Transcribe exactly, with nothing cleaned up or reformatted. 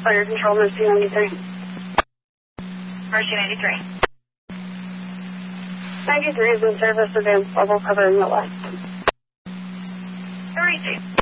Fire Control, Mercy ninety-three. Mercy ninety-three. ninety-three is in service, advanced level covering the west. thirty-two.